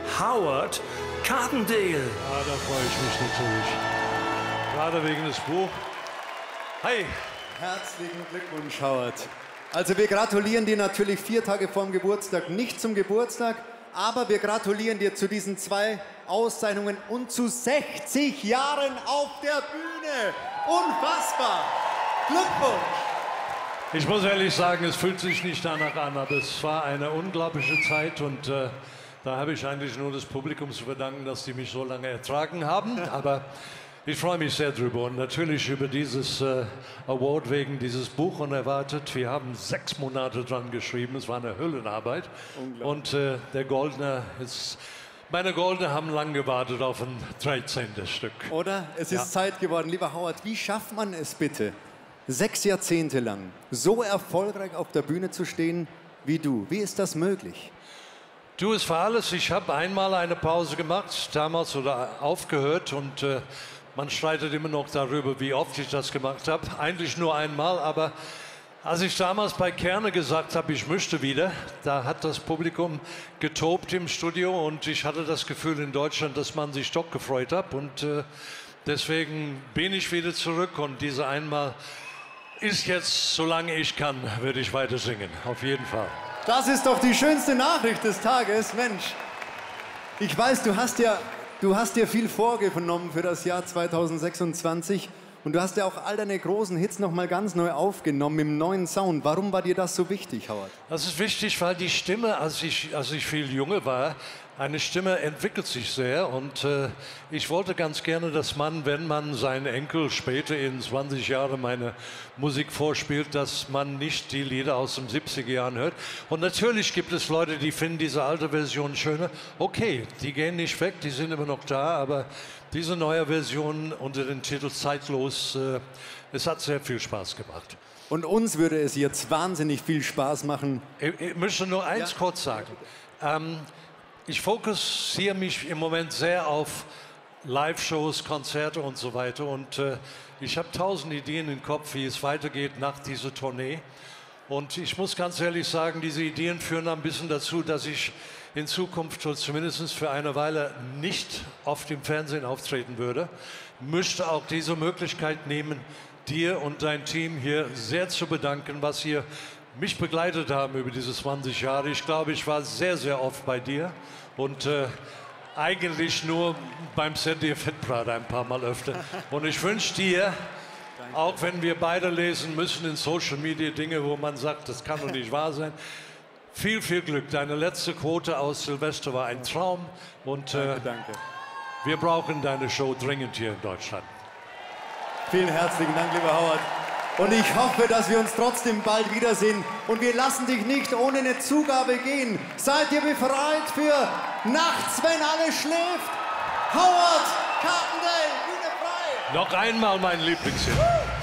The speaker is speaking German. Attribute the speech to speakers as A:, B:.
A: Howard Carpendale.
B: Ja, da freue ich mich natürlich. Gerade wegen des Buch. Hi.
C: Herzlichen Glückwunsch, Howard. Also wir gratulieren dir natürlich 4 Tage vor dem Geburtstag, nicht zum Geburtstag, aber wir gratulieren dir zu diesen 2 Auszeichnungen und zu 60 Jahren auf der Bühne. Unfassbar. Glückwunsch.
B: Ich muss ehrlich sagen, es fühlt sich nicht danach an, aber es war eine unglaubliche Zeit und da habe ich eigentlich nur das Publikum zu verdanken, dass die mich so lange ertragen haben. Aber ich freue mich sehr drüber und natürlich über dieses Award wegen dieses Buch unerwartet. Wir haben 6 Monate dran geschrieben, es war eine Höllenarbeit. Und der Goldene ist... Meine Goldene haben lang gewartet auf ein 13. Stück.
C: Oder? Es ist Zeit geworden. Lieber Howard, wie schafft man es bitte, 6 Jahrzehnte lang so erfolgreich auf der Bühne zu stehen wie du? Wie ist das möglich?
B: Du, es war alles. Ich habe einmal eine Pause gemacht, damals oder aufgehört und man streitet immer noch darüber, wie oft ich das gemacht habe. Eigentlich nur einmal, aber als ich damals bei Kerne gesagt habe, ich möchte wieder, da hat das Publikum getobt im Studio und ich hatte das Gefühl in Deutschland, dass man sich doch gefreut hat und deswegen bin ich wieder zurück und diese einmal ist jetzt, solange ich kann, würde ich weiter singen, auf jeden Fall.
C: Das ist doch die schönste Nachricht des Tages, Mensch. Ich weiß, du hast dir viel vorgenommen für das Jahr 2026. Und du hast ja auch all deine großen Hits noch mal ganz neu aufgenommen im neuen Sound. Warum war dir das so wichtig, Howard?
B: Das ist wichtig, weil die Stimme, als ich viel jünger war, eine Stimme entwickelt sich sehr. Und ich wollte ganz gerne, dass man, wenn man seinen Enkel später in 20 Jahren meine Musik vorspielt, dass man nicht die Lieder aus den 70er Jahren hört. Und natürlich gibt es Leute, die finden diese alte Version schöner. Okay, die gehen nicht weg, die sind immer noch da, aber diese neue Version unter dem Titel Zeitlos, es hat sehr viel Spaß gemacht.
C: Und uns würde es jetzt wahnsinnig viel Spaß machen.
B: Ich möchte nur eins kurz sagen. Ich fokussiere mich im Moment sehr auf Live-Shows, Konzerte und so weiter. Und ich habe 1000 Ideen im Kopf, wie es weitergeht nach dieser Tournee. Und ich muss ganz ehrlich sagen, diese Ideen führen ein bisschen dazu, dass ich in Zukunft zumindest für eine Weile nicht oft im Fernsehen auftreten würde. Möchte auch diese Möglichkeit nehmen, dir und dein Team hier sehr zu bedanken, was ihr mich begleitet haben über diese 20 Jahre. Ich glaube, ich war sehr, sehr oft bei dir und eigentlich nur beim ZDF-Hitparade ein paar Mal öfter. Und ich wünsche dir, auch wenn wir beide lesen müssen in Social Media Dinge, wo man sagt, das kann doch nicht wahr sein, viel, viel Glück. Deine letzte Quote aus Silvester war ein Traum und
C: Danke.
B: Wir brauchen deine Show dringend hier in Deutschland.
C: Vielen herzlichen Dank, lieber Howard. Und ich hoffe, dass wir uns trotzdem bald wiedersehen. Und wir lassen dich nicht ohne eine Zugabe gehen. Seid ihr bereit für Nachts, wenn alles schläft? Howard Carpendale, Bühne frei!
B: Noch einmal mein Lieblingshit.